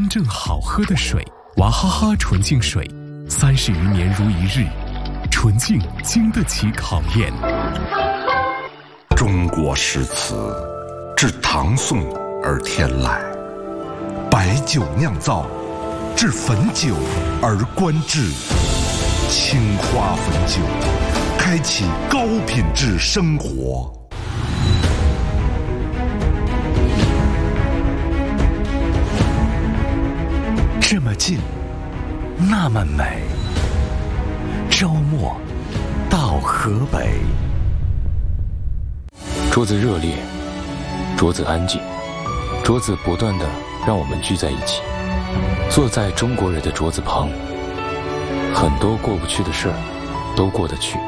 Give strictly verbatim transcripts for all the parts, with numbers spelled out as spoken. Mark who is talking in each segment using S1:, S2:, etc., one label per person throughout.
S1: 正好喝的水，娃哈哈纯净水，三十余年如一日，纯净经得起考验。
S2: 中国诗词自唐宋而天来，白酒酿造，至汾酒而观至，青花汾酒，开启高品质生活。
S1: 这么近，那么美。周末到河北。
S3: 桌子热烈，桌子安静，桌子不断地让我们聚在一起，坐在中国人的桌子旁，很多过不去的事儿都过得去。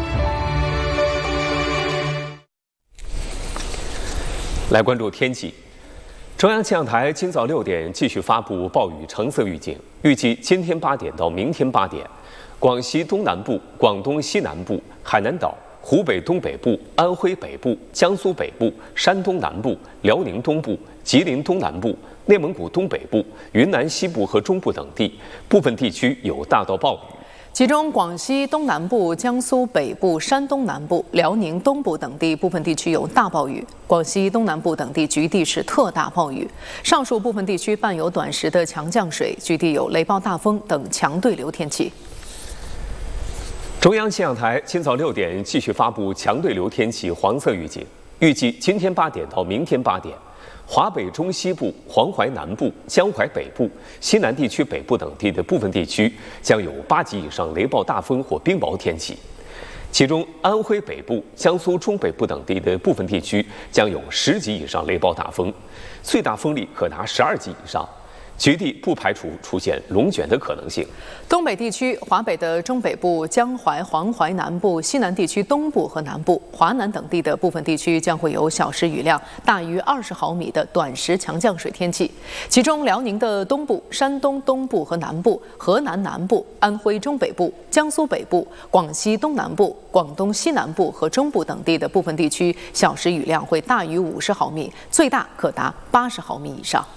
S4: 来关注天气。中央气象台今早六点继续发布暴雨橙色预警，预计今天八点到明天八点，广西东南部、广东西南部、海南岛、湖北东北部、安徽北部、江苏北部、山东南部、辽宁东部、吉林东南部、内蒙古东北部、云南西部和中部等地部分地区有大到暴雨。
S5: 其中，广西东南部、江苏北部、山东南部、辽宁东部等地部分地区有大暴雨，广西东南部等地局地是特大暴雨。上述部分地区伴有短时的强降水，局地有雷暴大风等强对流天气。
S4: 中央气象台今早六点继续发布强对流天气黄色预警，预计今天八点到明天八点，华北中西部、黄淮南部、江淮北部、西南地区北部等地的部分地区将有八级以上雷暴大风或冰雹天气，其中安徽北部、江苏中北部等地的部分地区将有十级以上雷暴大风，最大风力可达十二级以上。局地不排除出现龙卷的可能性。
S5: 东北地区、华北的中北部、江淮、黄淮南部、西南地区东部和南部、华南等地的部分地区将会有小时雨量大于二十毫米的短时强降水天气，其中辽宁的东部、山东东部和南部、河南南部、安徽中北部、江苏北部、广西东南部、广东西南部和中部等地的部分地区小时雨量会大于五十毫米，最大可达八十毫米以上。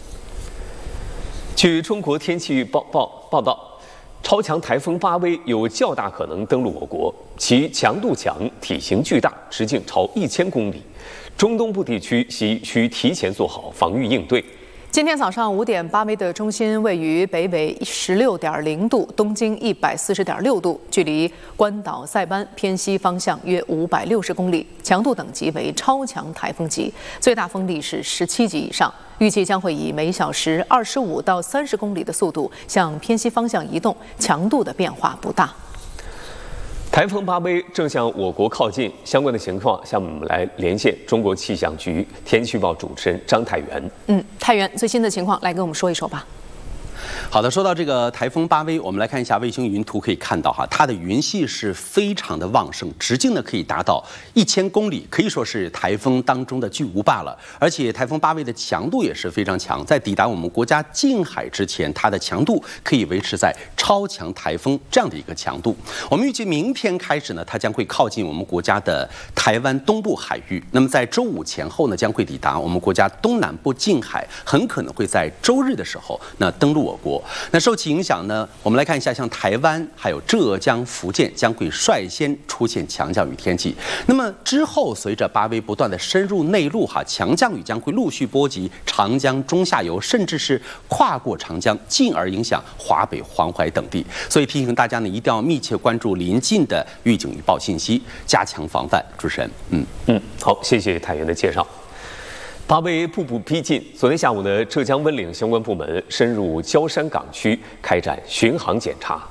S4: 据中国天气预报报报道，超强台风巴威有较大可能登陆我国，其强度强、体型巨大，直径超一千公里。中东部地区需需提前做好防御应对。
S5: 今天早上五点，巴威的中心位于北纬十六点零度，东经一百四十点六度，距离关岛塞班偏西方向约五百六十公里，强度等级为超强台风级，最大风力是十七级以上。预计将会以每小时二十五到三十公里的速度向偏西方向移动，强度的变化不大。
S4: 台风巴威正向我国靠近，相关的情况，下面我们来连线中国气象局天气预报主持人张太原。
S5: 嗯，太原最新的情况来跟我们说一说吧。
S6: 好的，说到这个台风巴威，我们来看一下卫星云图，可以看到哈，它的云系是非常的旺盛，直径呢可以达到一千公里，可以说是台风当中的巨无霸了。而且台风巴威的强度也是非常强，在抵达我们国家近海之前，它的强度可以维持在超强台风这样的一个强度。我们预计明天开始呢，它将会靠近我们国家的台湾东部海域，那么在周五前后呢，将会抵达我们国家东南部近海，很可能会在周日的时候那登陆我国。那受其影响呢，我们来看一下，像台湾还有浙江、福建将会率先出现强降雨天气。那么之后，随着巴威不断的深入内陆，哈，强降雨将会陆续波及长江中下游，甚至是跨过长江，进而影响华北、黄淮等地。所以提醒大家呢，一定要密切关注临近的预警预报信息，加强防范。主持人，嗯
S4: 嗯，好，谢谢太原的介绍。巴威步步逼近，昨天下午呢，浙江温岭相关部门深入焦山港区开展巡航检查。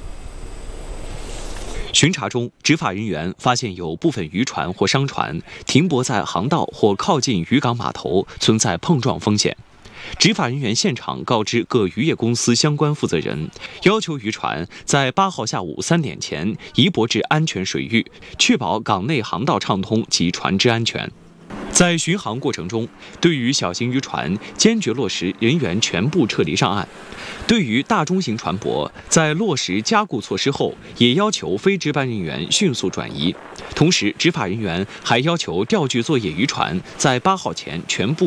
S7: 巡查中，执法人员发现有部分渔船或商船停泊在航道或靠近渔港码头，存在碰撞风险。执法人员现场告知各渔业公司相关负责人，要求渔船在八号下午三点前移泊至安全水域，确保港内航道畅通及船只安全。在巡航过程中，对于小型渔船坚决落实人员全部撤离上岸；对于大中型船舶，在落实加固措施后，也要求非值班人员迅速转移。同时，执法人员还要求钓具作业渔船在八号前全部